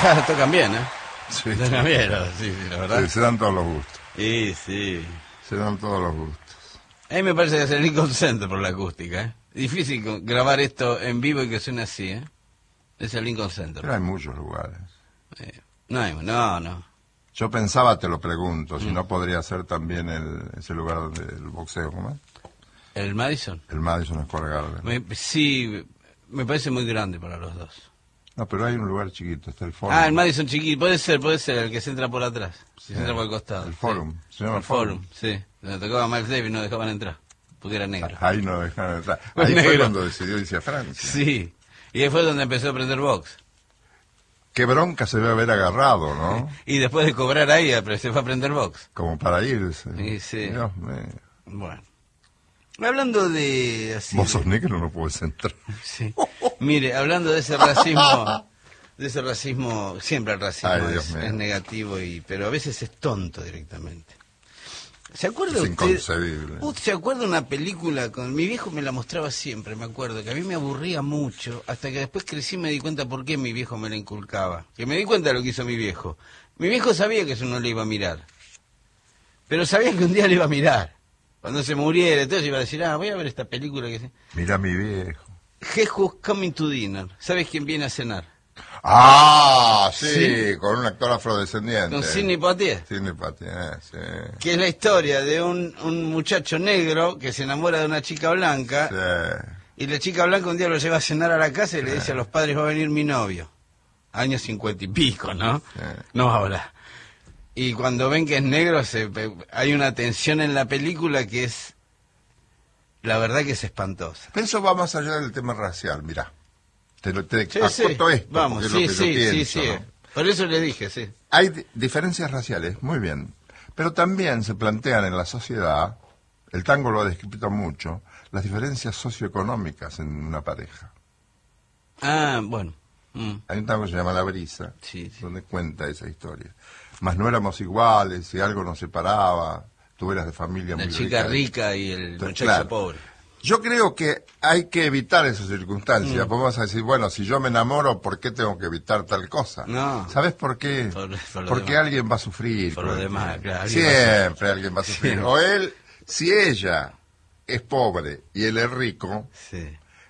tocan bien, ¿eh? Sí, Tocan bien, sí, la verdad. sí, se dan todos los gustos. Sí. Se dan todos los gustos. A mí me parece que es el Lincoln Center por la acústica, ¿eh? Difícil grabar esto en vivo y que suene así, ¿eh? Es el Lincoln Center. Pero hay muchos lugares. No. Yo pensaba, te lo pregunto, si no podría ser también ese lugar donde el boxeo, ¿cómo es? ¿El Madison? El Madison Square Garden. Sí, me parece muy grande para los dos. No, pero hay un lugar chiquito, está el Forum. Ah, el Madison chiquito, puede ser, el que se entra por atrás, Sí, se entra por el costado. El Forum, sí. se llama El Forum, sí. Donde tocaba Miles Davis no dejaban entrar, porque era negro. Ahí no dejaron entrar. Ahí fue Negro. cuando decidió irse a Francia. Sí, y ahí fue donde empezó a aprender box. Qué bronca se debe haber agarrado, ¿no? Y después de cobrar ahí, se fue a aprender box. Como para irse. Sí. Dios mío. Bueno. Hablando de... Así, Vos sos negro, no puedes entrar. Sí. Mire, hablando de ese racismo, siempre el racismo Ay, Dios mío. es negativo, pero a veces es tonto directamente. ¿Se acuerda Es usted? inconcebible. ¿Se acuerda una película con mi viejo? Me la mostraba siempre, me acuerdo, que a mí me aburría mucho, hasta que después crecí y me di cuenta por qué mi viejo me la inculcaba. Que me di cuenta de lo que hizo mi viejo. Mi viejo sabía que eso no le iba a mirar, pero sabía que un día le iba a mirar. Cuando se muriera, entonces iba a decir, voy a ver esta película que... Mira mi viejo. Jesus Coming to Dinner. ¿Sabes quién viene a cenar? Ah, sí, Sí. con un actor afrodescendiente. Con Sidney Poitier. Sidney Poitier, sí. Que es la historia de un muchacho negro que se enamora de una chica blanca. Sí. Y la chica blanca un día lo lleva a cenar a la casa y le dice a los padres, va a venir mi novio. Años 50 y pico, ¿no? Sí. No ahora. Y cuando ven que es negro, hay una tensión en la película que es, la verdad que es espantosa. Pero eso va más allá del tema racial, mirá. Te Sí, acoto esto, vamos, porque es lo que yo pienso, sí. ¿no? Por eso le dije, sí. Hay diferencias raciales, muy bien. Pero también se plantean en la sociedad, el tango lo ha descrito mucho, las diferencias socioeconómicas en una pareja. Bueno. Hay un tango que se llama La Brisa, Sí. donde cuenta esa historia. Mas no éramos iguales, si algo nos separaba, tú eras de familia La muy chica rica y el Entonces, muchacho claro. pobre. Yo creo que hay que evitar esas circunstancias. Vamos a decir, bueno, si yo me enamoro, ¿por qué tengo que evitar tal cosa? No. ¿Sabes por qué? Por lo Porque demás. alguien va a sufrir. Por lo con el demás, tiempo. claro, alguien va a Siempre alguien va a sufrir. Sí. O él, si ella es pobre y él es rico, Sí.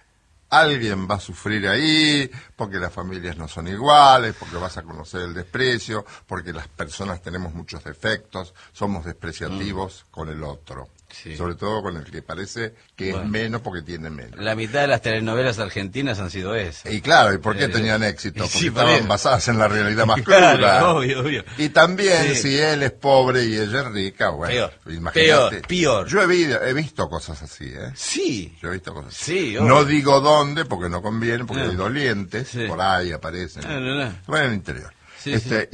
alguien va a sufrir ahí, porque las familias no son iguales, porque vas a conocer el desprecio, porque las personas tenemos muchos defectos, somos despreciativos con el otro. Sí. Sobre todo con el que parece que es menos porque tiene menos. La mitad de las telenovelas argentinas han sido esas. Y claro, ¿y por qué tenían éxito? y Porque sí, por estaban eso. basadas en la realidad más Claro, cruda. obvio. Y también, Sí. si él es pobre y ella es rica, bueno, imagínate. Peor. Yo he visto cosas así, ¿eh? Sí. Yo he visto cosas así. Sí, obvio. No digo dónde, porque no conviene, porque No. hay dolientes, Sí. por ahí aparecen. No. Bueno, en el interior. Sí,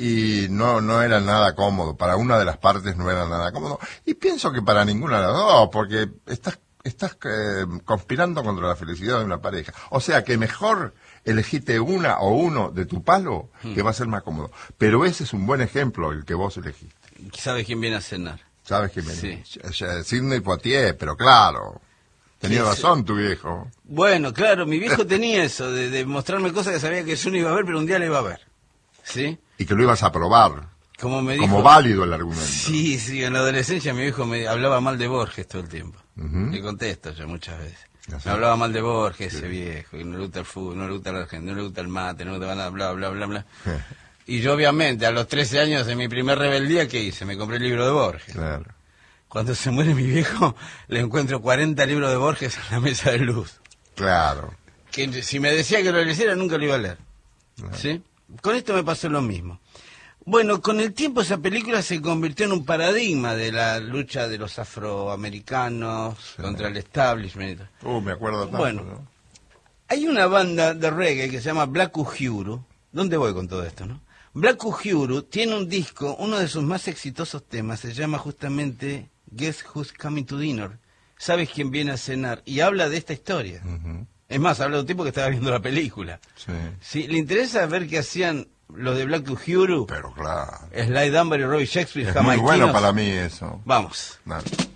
Y no era nada cómodo, para una de las partes no era nada cómodo, y pienso que para ninguna de las dos, porque estás conspirando contra la felicidad de una pareja. O sea que mejor elegite una o uno de tu palo, que va a ser más cómodo. Pero ese es un buen ejemplo, el que vos elegiste. ¿Sabes quién viene a cenar? ¿Sabes qué? Sí. Sidney Poitier, pero claro, tenía Sí, razón tu viejo. Bueno, claro, mi viejo tenía eso, de mostrarme cosas que sabía que yo no iba a ver, pero un día le iba a ver. ¿Sí? Y que lo ibas a probar, Como me dijo... como válido el argumento. Sí, en la adolescencia mi viejo me hablaba mal de Borges todo el tiempo. Ujú. Le contesto yo muchas veces. Así. Me hablaba mal de Borges, ese viejo, y no le gusta el fútbol, no le gusta la gente, no le gusta el mate, no le gusta nada, bla. Y yo obviamente a los 13 años de mi primer rebeldía, ¿qué hice? Me compré el libro de Borges. Claro. Cuando se muere mi viejo, le encuentro 40 libros de Borges en la mesa de luz. Claro. Que si me decía que lo leyera, nunca lo iba a leer. Claro. ¿Sí? Con esto me pasó lo mismo. Bueno, con el tiempo esa película se convirtió en un paradigma de la lucha de los afroamericanos contra el establishment. Me acuerdo tanto, Bueno. ¿no? Hay una banda de reggae que se llama Black Uhuru. ¿Dónde voy con todo esto, no? Black Uhuru tiene un disco, uno de sus más exitosos temas, se llama justamente Guess Who's Coming to Dinner. ¿Sabes quién viene a cenar? Y habla de esta historia. Ujú. Es más, habla de un tipo que estaba viendo la película. Sí. Sí, ¿le interesa ver qué hacían los de Black Uhuru? Pero claro. Sly Dunbar y Robbie Shakespeare, Es muy jamaiquinos. bueno para mí eso. Vamos. Dale.